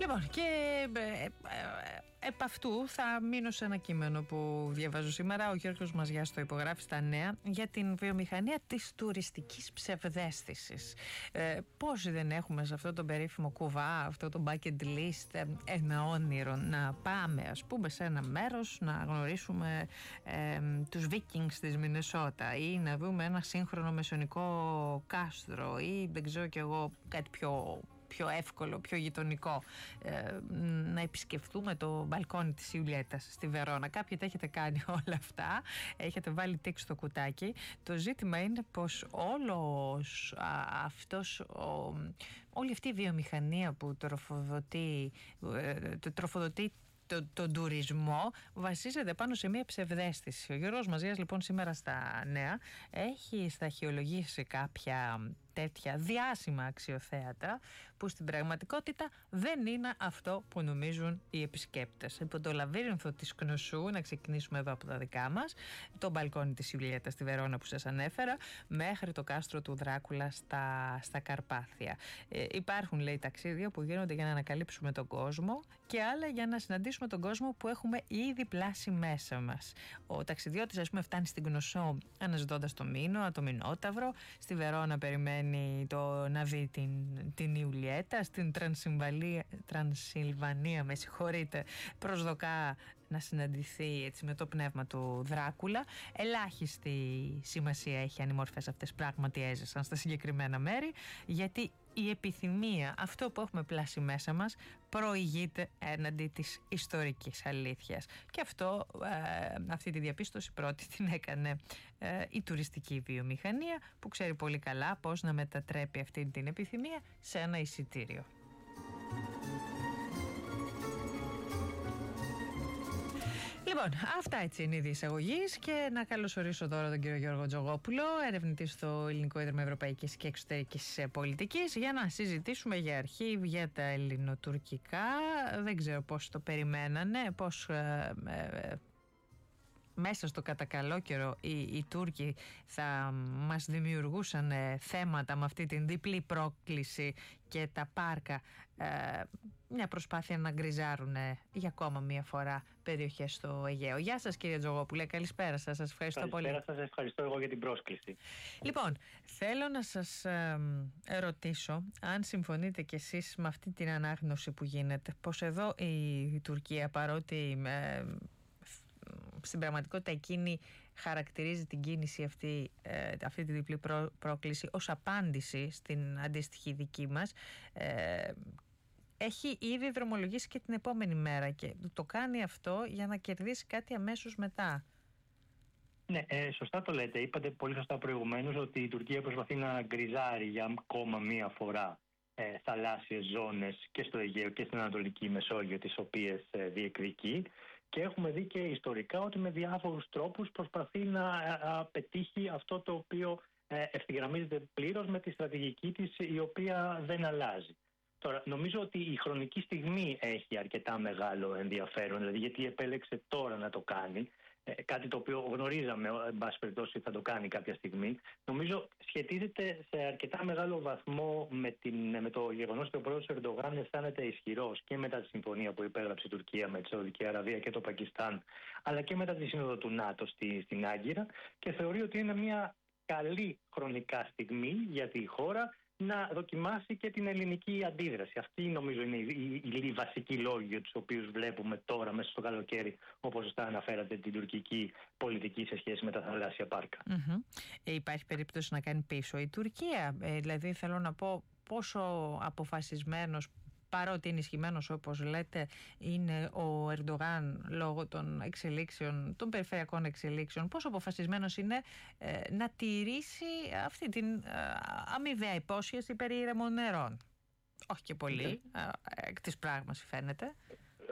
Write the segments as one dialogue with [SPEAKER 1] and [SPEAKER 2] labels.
[SPEAKER 1] Λοιπόν, και επ' αυτού θα μείνω σε ένα κείμενο που διαβάζω σήμερα. Ο Γιώργος Μαζιάς το υπογράφει στα Νέα για την βιομηχανία της τουριστικής ψευδαίσθησης. Πόσοι δεν έχουμε σε αυτό το περίφημο κουβά, αυτό το bucket list, ένα όνειρο να πάμε, ας πούμε, σε ένα μέρος να γνωρίσουμε τους Vikings της Μινεσότα ή να δούμε ένα σύγχρονο μεσαιωνικό κάστρο ή δεν ξέρω κι εγώ κάτι πιο εύκολο, πιο γειτονικό, να επισκεφτούμε το μπαλκόνι της Ιουλιέτας στη Βερόνα. Κάποιοι τα έχετε κάνει όλα αυτά, έχετε βάλει τικ στο κουτάκι. Το ζήτημα είναι πως όλη αυτή η βιομηχανία που τροφοδοτεί τον τουρισμό βασίζεται πάνω σε μια ψευδαίσθηση. Ο Γιώργος Μαζίας λοιπόν σήμερα στα Νέα έχει σταχυολογήσει κάποια τέτοια διάσημα αξιοθέατα που στην πραγματικότητα δεν είναι αυτό που νομίζουν οι επισκέπτες. Από το λαβύρινθο της Κνωσού, να ξεκινήσουμε εδώ από τα δικά μας, το μπαλκόνι της Ιουλιέτας στη Βερόνα που σας ανέφερα, μέχρι το κάστρο του Δράκουλα στα Καρπάθια. Υπάρχουν, λέει, ταξίδια που γίνονται για να ανακαλύψουμε τον κόσμο και άλλα για να συναντήσουμε τον κόσμο που έχουμε ήδη πλάσει μέσα μας. Ο ταξιδιώτης, ας πούμε, φτάνει στην Κνωσό αναζητώντας το Μήνο, το Μηνόταυρο. Στη Βερόνα περιμένει να δει την Ιουλιέτα. Στην Τρανσιλβανία, με συγχωρείτε, προσδοκά να συναντηθεί έτσι με το πνεύμα του Δράκουλα. Ελάχιστη σημασία έχει αν οι μορφές αυτές πράγματι έζησαν στα συγκεκριμένα μέρη, γιατί η επιθυμία, αυτό που έχουμε πλάσει μέσα μας, προηγείται έναντι της ιστορικής αλήθειας. Και αυτή τη διαπίστωση πρώτη την έκανε η τουριστική βιομηχανία, που ξέρει πολύ καλά πώς να μετατρέπει αυτή την επιθυμία σε ένα εισιτήριο. Λοιπόν, αυτά έτσι είναι η διεισαγωγής και να καλωσορίσω τώρα τον κύριο Γιώργο Τζογόπουλο, ερευνητή στο Ελληνικό Ίδρυμα Ευρωπαϊκής και Εξωτερικής Πολιτικής, για να συζητήσουμε για αρχή για τα ελληνοτουρκικά. Δεν ξέρω πώς το περιμένανε, πώς μέσα στο κατά καλό καιρό οι Τούρκοι θα μας δημιουργούσαν θέματα με αυτή την διπλή πρόκληση και τα πάρκα, μια προσπάθεια να γκριζάρουν για ακόμα μια φορά περιοχές στο Αιγαίο. Γεια σας κύριε Τζογόπουλε, καλησπέρα σας, σας ευχαριστώ πολύ.
[SPEAKER 2] Καλησπέρα σας, ευχαριστώ εγώ για την πρόσκληση.
[SPEAKER 1] Λοιπόν, θέλω να σας ρωτήσω αν συμφωνείτε κι εσείς με αυτή την ανάγνωση που γίνεται, πως εδώ η Τουρκία, παρότι στην πραγματικότητα εκείνη χαρακτηρίζει την κίνηση αυτή τη διπλή πρόκληση ως απάντηση στην αντίστοιχη δική μας, έχει ήδη δρομολογήσει και την επόμενη μέρα και το κάνει αυτό για να κερδίσει κάτι αμέσως μετά.
[SPEAKER 2] Ναι, σωστά το λέτε. Είπατε πολύ σωστά προηγουμένως ότι η Τουρκία προσπαθεί να γκριζάρει για ακόμα μία φορά θαλάσσιες ζώνες και στο Αιγαίο και στην Ανατολική Μεσόγειο, τις οποίες διεκδικεί. Και έχουμε δει και ιστορικά ότι με διάφορους τρόπους προσπαθεί να πετύχει αυτό το οποίο ευθυγραμμίζεται πλήρως με τη στρατηγική της, η οποία δεν αλλάζει. Τώρα, νομίζω ότι η χρονική στιγμή έχει αρκετά μεγάλο ενδιαφέρον, δηλαδή γιατί επέλεξε τώρα να το κάνει, κάτι το οποίο γνωρίζαμε, εν πάση περιπτώσει, θα το κάνει κάποια στιγμή. Νομίζω σχετίζεται σε αρκετά μεγάλο βαθμό με το γεγονός ότι ο πρόεδρος Ερντογάν αισθάνεται ισχυρός και μετά τη συμφωνία που υπέγραψε η Τουρκία με τη Σαουδική Αραβία και το Πακιστάν, αλλά και μετά τη σύνοδο του ΝΑΤΟ στην Άγκυρα, και θεωρεί ότι είναι μια καλή χρονικά στιγμή για τη χώρα να δοκιμάσει και την ελληνική αντίδραση. Αυτή νομίζω είναι η βασική λόγη για τους οποίους βλέπουμε τώρα μέσα στο καλοκαίρι, όπως σωστά αναφέρατε, την τουρκική πολιτική σε σχέση με τα θαλάσσια πάρκα.
[SPEAKER 1] Υπάρχει περίπτωση να κάνει πίσω η Τουρκία? Δηλαδή θέλω να πω πόσο αποφασισμένος, παρότι είναι ισχυμένος όπως λέτε, είναι ο Ερντογάν λόγω των εξελίξεων, των περιφερειακών εξελίξεων, πόσο αποφασισμένος είναι να τηρήσει αυτή την αμοιβαία υπόσχεση περί ηρεμών νερών? Όχι και πολύ, εκ της πράγμας φαίνεται.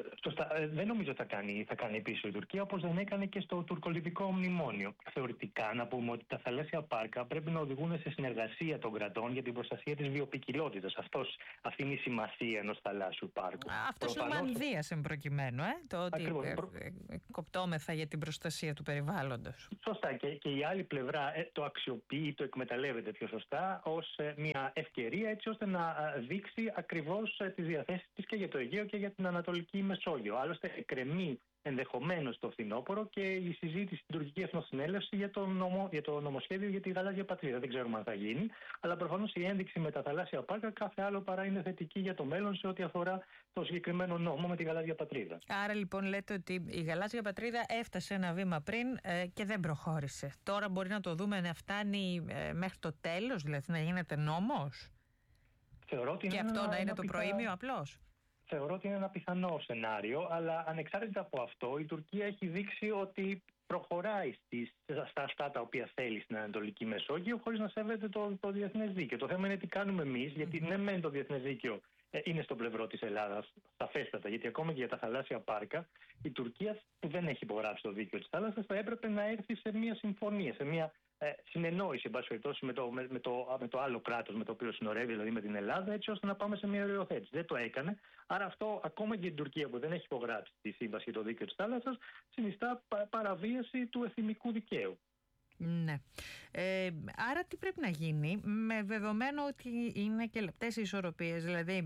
[SPEAKER 2] Δεν νομίζω θα κάνει πίσω η Τουρκία, όπως δεν έκανε και στο τουρκολιβικό μνημόνιο. Θεωρητικά, να πούμε ότι τα θαλάσσια πάρκα πρέπει να οδηγούν σε συνεργασία των κρατών για την προστασία της βιοποικιλότητας. Αυτή είναι η σημασία ενός θαλάσσιου πάρκου.
[SPEAKER 1] Αυτός είναι ο μανδύας εμπροκειμένου, το ότι κοπτόμεθα για την προστασία του περιβάλλοντος.
[SPEAKER 2] Σωστά. Και η άλλη πλευρά το αξιοποιεί, το εκμεταλλεύεται πιο σωστά ως μια ευκαιρία, έτσι ώστε να δείξει ακριβώς τις διαθέσεις της και για το Αιγαίο και για την Ανατολική Μεσόγειο. Άλλωστε, εκκρεμεί ενδεχομένως το φθινόπωρο και η συζήτηση στην τουρκική εθνοσυνέλευση για το νομοσχέδιο για τη γαλάζια πατρίδα. Δεν ξέρουμε αν θα γίνει, αλλά προφανώς η ένδειξη με τα θαλάσσια πάρκα κάθε άλλο παρά είναι θετική για το μέλλον σε ό,τι αφορά το συγκεκριμένο νόμο με τη γαλάζια πατρίδα.
[SPEAKER 1] Άρα λοιπόν λέτε ότι η γαλάζια πατρίδα έφτασε ένα βήμα πριν και δεν προχώρησε. Τώρα μπορεί να το δούμε να φτάνει μέχρι το τέλος, δηλαδή να γίνεται νόμος. Και αυτό να είναι το προήμιο απλώς.
[SPEAKER 2] Θεωρώ ότι είναι ένα πιθανό σενάριο, αλλά ανεξάρτητα από αυτό, η Τουρκία έχει δείξει ότι προχωράει στα αυτά τα οποία θέλει στην Ανατολική Μεσόγειο, χωρίς να σέβεται το διεθνές δίκαιο. Το θέμα είναι τι κάνουμε εμείς, γιατί ναι, μεν το διεθνές δίκαιο είναι στο πλευρό της Ελλάδας, σαφέστατα, γιατί ακόμα και για τα θαλάσσια πάρκα, η Τουρκία που δεν έχει υπογράψει το δίκαιο της θάλασσας θα έπρεπε να έρθει σε μια συμφωνία, σε μια συνεννόηση, εν πάση περιπτώσει, με το άλλο κράτος με το οποίο συνορεύει, δηλαδή με την Ελλάδα, έτσι ώστε να πάμε σε μια οριοθέτηση. Δεν το έκανε. Άρα αυτό, ακόμα και η Τουρκία που δεν έχει υπογράψει τη σύμβαση για το δίκαιο της θάλασσας, συνιστά παραβίαση του εθνικού δικαίου.
[SPEAKER 1] Ναι. Άρα τι πρέπει να γίνει, με δεδομένο ότι είναι και λεπτές οι ισορροπίες, δηλαδή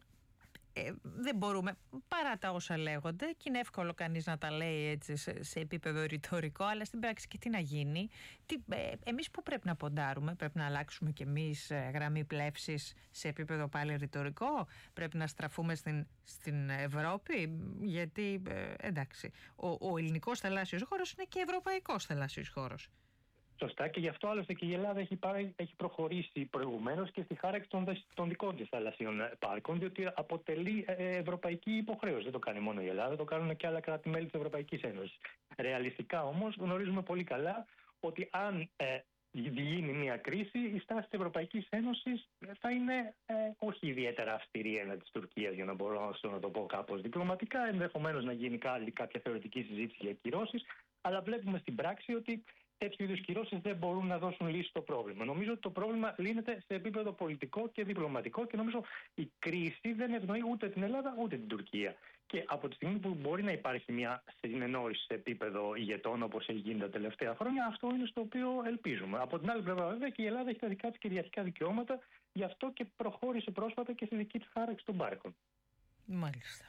[SPEAKER 1] δεν μπορούμε, παρά τα όσα λέγονται, και είναι εύκολο κανείς να τα λέει έτσι σε επίπεδο ρητορικό, αλλά στην πράξη και τι να γίνει, εμείς που πρέπει να ποντάρουμε, πρέπει να αλλάξουμε κι εμείς γραμμή πλεύσης σε επίπεδο πάλι ρητορικό, πρέπει να στραφούμε στην Ευρώπη, γιατί εντάξει, ο ελληνικός θαλάσσιος χώρος είναι και ευρωπαϊκός θαλάσσιος χώρος.
[SPEAKER 2] Σωστά, και γι' αυτό άλλωστε και η Ελλάδα έχει προχωρήσει προηγουμένως και στη χάραξη των δικών της θαλασσίων πάρκων, διότι αποτελεί ευρωπαϊκή υποχρέωση. Δεν το κάνει μόνο η Ελλάδα, το κάνουν και άλλα κράτη-μέλη της Ευρωπαϊκής Ένωσης. Ρεαλιστικά όμως γνωρίζουμε πολύ καλά ότι αν γίνει μια κρίση, η στάση της Ευρωπαϊκής Ένωσης θα είναι όχι ιδιαίτερα αυστηρή έναντι της Τουρκίας, για να μπορώ να το πω κάπως διπλωματικά. Ενδεχομένως να γίνει κάποια θεωρητική συζήτηση για κυρώσεις, αλλά βλέπουμε στην πράξη ότι τέτοιου είδους κυρώσεις δεν μπορούν να δώσουν λύση στο πρόβλημα. Νομίζω ότι το πρόβλημα λύνεται σε επίπεδο πολιτικό και διπλωματικό και νομίζω η κρίση δεν ευνοεί ούτε την Ελλάδα ούτε την Τουρκία. Και από τη στιγμή που μπορεί να υπάρχει μια συνεννόηση σε επίπεδο ηγετών, όπως έχει γίνει τα τελευταία χρόνια, αυτό είναι στο οποίο ελπίζουμε. Από την άλλη πλευρά, βέβαια, και η Ελλάδα έχει τα δικά της κυριαρχικά δικαιώματα, γι' αυτό και προχώρησε πρόσφατα και στη δική της χάραξη των πάρκων.
[SPEAKER 1] Μάλιστα.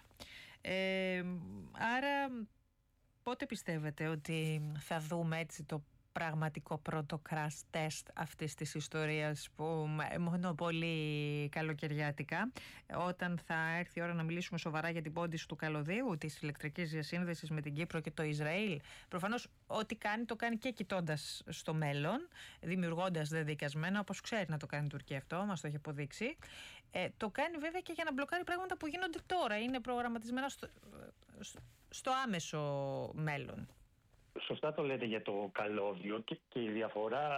[SPEAKER 1] Άρα, πότε πιστεύετε ότι θα δούμε έτσι το πραγματικό πρώτο crash test αυτής της ιστορίας, που μόνο πολύ καλοκαιριάτικα, όταν θα έρθει η ώρα να μιλήσουμε σοβαρά για την πόντιση του καλωδίου, της ηλεκτρικής διασύνδεσης με την Κύπρο και το Ισραήλ? Προφανώς ό,τι κάνει το κάνει και κοιτώντας στο μέλλον, δημιουργώντας δεδικασμένα, όπως ξέρει να το κάνει η Τουρκία, αυτό μας το έχει αποδείξει. Το κάνει βέβαια και για να μπλοκάρει πράγματα που γίνονται τώρα, είναι προγραμματισμένα στο άμεσο μέλλον.
[SPEAKER 2] Σωστά το λέτε για το καλώδιο και η διαφορά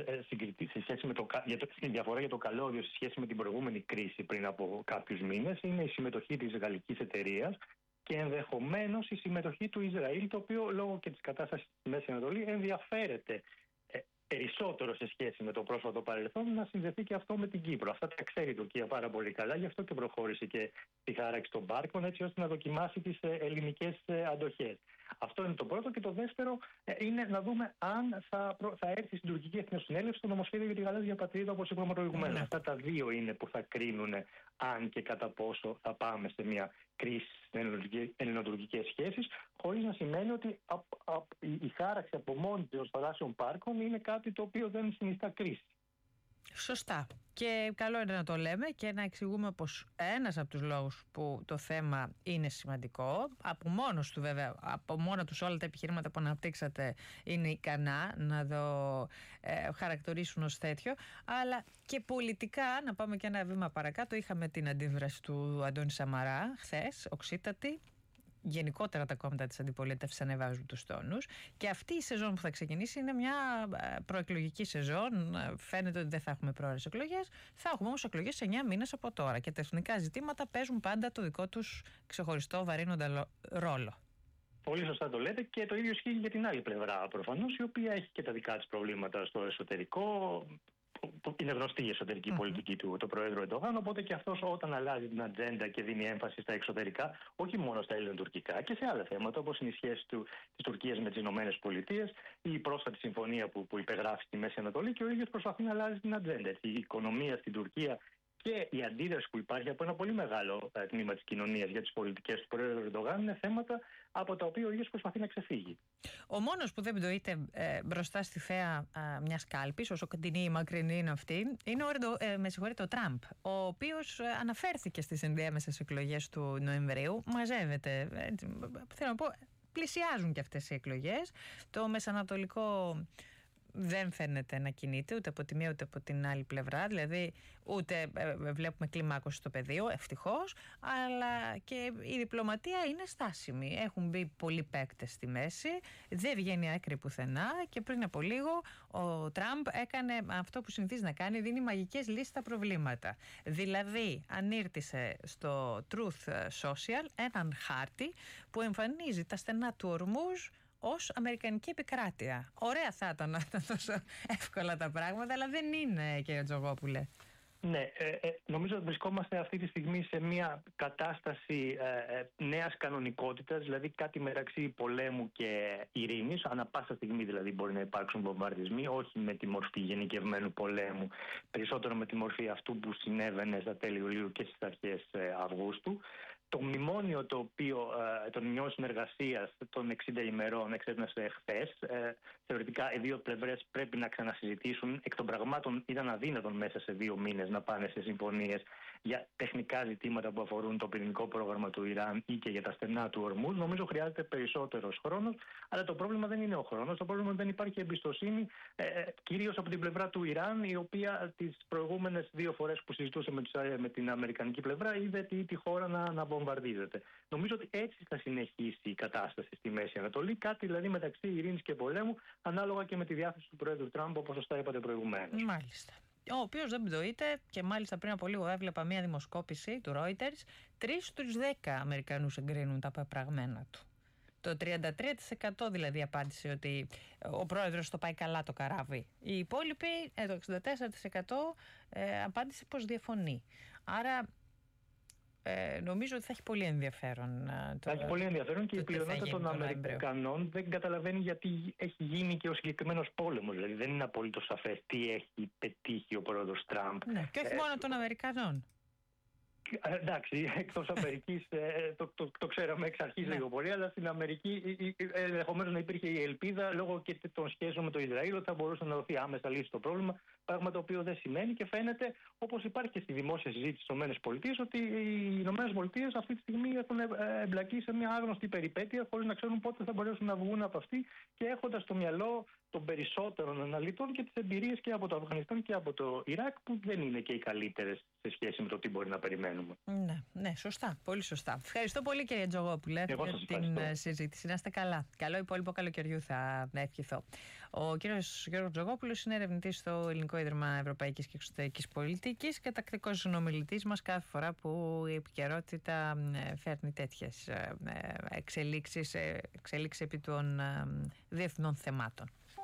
[SPEAKER 2] για το καλώδιο σε σχέση με την προηγούμενη κρίση πριν από κάποιους μήνες είναι η συμμετοχή της γαλλικής εταιρείας και ενδεχομένως η συμμετοχή του Ισραήλ, το οποίο λόγω και της κατάστασης στη Μέση Ανατολή ενδιαφέρεται περισσότερο σε σχέση με το πρόσφατο παρελθόν να συνδεθεί και αυτό με την Κύπρο. Αυτά τα ξέρει η Τουρκία πάρα πολύ καλά, γι' αυτό και προχώρησε και στη χάραξη των πάρκων, έτσι ώστε να δοκιμάσει τις ελληνικές αντοχές. Αυτό είναι το πρώτο. Και το δεύτερο είναι να δούμε αν θα έρθει στην τουρκική εθνοσυνέλευση το νομοσχέδιο για τη γαλάζια πατρίδα, όπως είπαμε προηγουμένως. Αυτά τα δύο είναι που θα κρίνουν αν και κατά πόσο θα πάμε σε μια κρίση στις ελληνοτουρκικές σχέσεις, χωρίς να σημαίνει ότι η χάραξη από μόνη των θαλάσσιων πάρκων είναι κάτι το οποίο δεν συνιστά κρίση.
[SPEAKER 1] Σωστά. Και καλό είναι να το λέμε και να εξηγούμε πως ένας από τους λόγους που το θέμα είναι σημαντικό, από μόνος του βέβαια, από μόνα τους όλα τα επιχειρήματα που αναπτύξατε είναι ικανά να το χαρακτηρίσουν ως τέτοιο, αλλά και πολιτικά, να πάμε και ένα βήμα παρακάτω, είχαμε την αντίδραση του Αντώνη Σαμαρά χθες, οξύτατη, γενικότερα τα κόμματα της αντιπολίτευσης ανεβάζουν τους τόνους. Και αυτή η σεζόν που θα ξεκινήσει είναι μια προεκλογική σεζόν. Φαίνεται ότι δεν θα έχουμε πρόορες εκλογές. Θα έχουμε όμως εκλογές σε 9 μήνες από τώρα. Και τα εθνικά ζητήματα παίζουν πάντα το δικό τους ξεχωριστό βαρύνοντα ρόλο.
[SPEAKER 2] Πολύ σωστά το λέτε, και το ίδιο ισχύει για την άλλη πλευρά προφανώς, η οποία έχει και τα δικά της προβλήματα στο εσωτερικό. Είναι γνωστή η εσωτερική πολιτική του το Προέδρου Ερντογάν, οπότε και αυτός όταν αλλάζει την ατζέντα και δίνει έμφαση στα εξωτερικά, όχι μόνο στα ελληνοτουρκικά και σε άλλα θέματα, όπως είναι η σχέση της Τουρκίας με τις Ηνωμένες Πολιτείες ή η πρόσφατη συμφωνία που υπεγράφει στη Μέση Ανατολή, και ο ίδιος προσπαθεί να αλλάζει την ατζέντα. Η οικονομία στην Τουρκία και η αντίδραση που υπάρχει από ένα πολύ μεγάλο τμήμα της κοινωνίας για τις πολιτικές του Προέδρου Ερντογάν είναι θέματα από τα οποία ο ίδιος προσπαθεί να ξεφύγει.
[SPEAKER 1] Ο μόνος που δεν πτωείται μπροστά στη θέα μιας κάλπης, όσο κοντινή ή μακρινή είναι αυτή, είναι ο Τραμπ, ο οποίος αναφέρθηκε στις ενδιάμεσες εκλογές του Νοεμβρίου. Μαζεύεται. Θέλω να πω, πλησιάζουν και αυτές οι εκλογές. Το μεσανατολικό δεν φαίνεται να κινείται ούτε από τη μία ούτε από την άλλη πλευρά, δηλαδή ούτε βλέπουμε κλιμάκωση στο πεδίο, ευτυχώς, αλλά και η διπλωματία είναι στάσιμη. Έχουν μπει πολλοί παίκτες στη μέση, δεν βγαίνει άκρη πουθενά, και πριν από λίγο ο Τραμπ έκανε αυτό που συνηθίζει να κάνει, δίνει μαγικές λύσεις στα προβλήματα. Δηλαδή ανήρτησε στο Truth Social έναν χάρτη που εμφανίζει τα στενά του Ορμούζ ως αμερικανική επικράτεια. Ωραία θα ήταν να ήταν τόσο εύκολα τα πράγματα, αλλά δεν είναι, κύριε Τζογόπουλε.
[SPEAKER 2] Ναι, νομίζω ότι βρισκόμαστε αυτή τη στιγμή σε μια κατάσταση νέας κανονικότητας, δηλαδή κάτι μεταξύ πολέμου και ειρήνης. Ανά πάσα στιγμή δηλαδή μπορεί να υπάρξουν βομβαρδισμοί, όχι με τη μορφή γενικευμένου πολέμου, περισσότερο με τη μορφή αυτού που συνέβαινε στα τέλη Ιουλίου και στις αρχές Αυγούστου. Το μνημόνιο το μνημόνιο συνεργασίας των 60 ημερών εξέτασε χθες. Θεωρητικά οι δύο πλευρές πρέπει να ξανασυζητήσουν. Εκ των πραγμάτων ήταν αδύνατον μέσα σε 2 μήνες να πάνε σε συμφωνίες για τεχνικά ζητήματα που αφορούν το πυρηνικό πρόγραμμα του Ιράν ή και για τα στενά του Ορμούζ. Νομίζω χρειάζεται περισσότερος χρόνος, αλλά το πρόβλημα δεν είναι ο χρόνος. Το πρόβλημα δεν υπάρχει εμπιστοσύνη, κυρίως από την πλευρά του Ιράν, η οποία τις προηγούμενες 2 φορές που συζητούσε με την αμερικανική πλευρά είδε τη χώρα να βομβαρδίζεται. Νομίζω ότι έτσι θα συνεχίσει η κατάσταση στη Μέση Ανατολή, κάτι δηλαδή μεταξύ ειρήνης και πολέμου, ανάλογα και με τη διάθεση του Πρόεδρου Τραμπ, όπως σωστά είπατε προηγουμένως.
[SPEAKER 1] Μάλιστα. Ο οποίος δεν πτωείται, και μάλιστα πριν από λίγο έβλεπα μία δημοσκόπηση του Reuters, 3 στους 10 Αμερικανούς εγκρίνουν τα πεπραγμένα του. Το 33% δηλαδή απάντησε ότι ο πρόεδρος το πάει καλά το καράβι. Οι υπόλοιποι, το 64% απάντησε πως διαφωνεί. Άρα νομίζω ότι θα έχει πολύ ενδιαφέρον.
[SPEAKER 2] Θα έχει πολύ ενδιαφέρον, και η πλειονότητα των Αμερικανών δεν καταλαβαίνει γιατί έχει γίνει και ο συγκεκριμένος πόλεμος. Δηλαδή δεν είναι απολύτως σαφές τι έχει πετύχει ο πρόεδρος Τραμπ.
[SPEAKER 1] Ναι, και όχι μόνο των Αμερικανών.
[SPEAKER 2] Εντάξει, εκτός Αμερικής το ξέραμε εξ αρχής λίγο πολύ, αλλά στην Αμερική ενδεχομένως να υπήρχε η ελπίδα λόγω και των σχέσεων με το Ισραήλ ότι θα μπορούσε να δοθεί άμεσα λύση στο πρόβλημα, πράγμα το οποίο δεν σημαίνει, και φαίνεται, όπως υπάρχει και στη δημόσια συζήτηση στις ΗΠΑ, ότι οι ΗΠΑ αυτή τη στιγμή έχουν εμπλακεί σε μια άγνωστη περιπέτεια χωρίς να ξέρουν πότε θα μπορέσουν να βγουν από αυτή, και έχοντας στο μυαλό των περισσότερων αναλυτών και τις εμπειρίες και από το Αφγανιστάν και από το Ιράκ, που δεν είναι και οι καλύτερες σε σχέση με το τι μπορεί να περιμένουμε.
[SPEAKER 1] Ναι, σωστά. Πολύ σωστά. Ευχαριστώ πολύ, κύριε Τζογόπουλε, για την συζήτηση. Να είστε καλά. Καλό υπόλοιπο καλοκαιριού θα ευχηθώ. Ο κύριος Γιώργος Τζογόπουλος είναι ερευνητής στο Ελληνικό Ίδρυμα Ευρωπαϊκής και Εξωτερικής Πολιτικής και τακτικός συνομιλητής μας κάθε φορά που η επικαιρότητα φέρνει τέτοιες εξελίξεις επί των διεθνών θεμάτων.